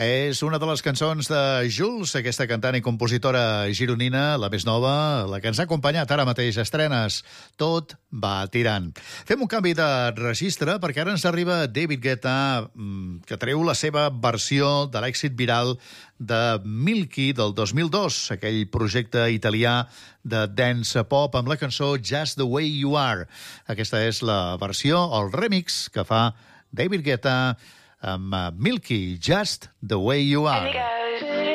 És una de les cançons de Jules, aquesta cantant i compositora gironina, la més nova, la que ens ha acompanyat ara mateix a estrenes. Tot va tirant. Fem un canvi de registre perquè ara ens arriba David Guetta, que treu la seva versió de l'èxit viral de Milky del 2002, aquell projecte italià de dance pop amb la cançó Just the Way You Are. Aquesta és la versió, el remix que fa David Guetta amb Milky, Just the Way You Are.